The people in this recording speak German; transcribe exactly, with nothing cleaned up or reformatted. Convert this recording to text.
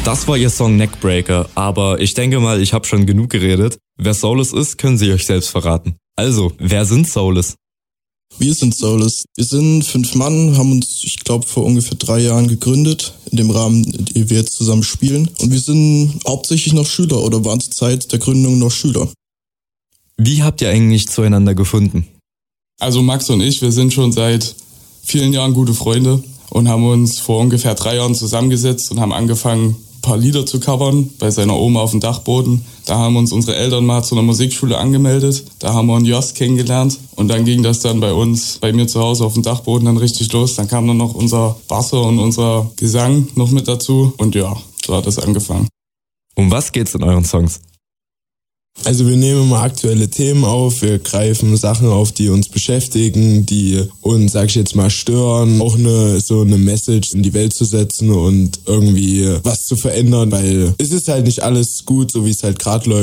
Das war ihr Song Neckbreaker, aber ich denke mal, ich habe schon genug geredet. Wer Soulless ist, können Sie euch selbst verraten. Also, wer sind Soulless? Wir sind Soulless. Wir sind fünf Mann, haben uns, ich glaube, vor ungefähr drei Jahren gegründet, in dem Rahmen, in dem wir jetzt zusammen spielen. Und wir sind hauptsächlich noch Schüler oder waren zur Zeit der Gründung noch Schüler. Wie habt ihr eigentlich zueinander gefunden? Also Max und ich, wir sind schon seit vielen Jahren gute Freunde und haben uns vor ungefähr drei Jahren zusammengesetzt und haben angefangen, ein paar Lieder zu covern bei seiner Oma auf dem Dachboden. Da haben uns unsere Eltern mal zu einer Musikschule angemeldet. Da haben wir einen Jost kennengelernt und dann ging das dann bei uns, bei mir zu Hause auf dem Dachboden dann richtig los. Dann kam dann noch unser Basser und unser Gesang noch mit dazu und ja, so hat das angefangen. Um was geht's in euren Songs? Also wir nehmen immer aktuelle Themen auf, wir greifen Sachen auf, die uns beschäftigen, die uns, sag ich jetzt mal, stören, auch eine so eine Message in die Welt zu setzen und irgendwie was zu verändern, weil es ist halt nicht alles gut, so wie es halt gerade läuft.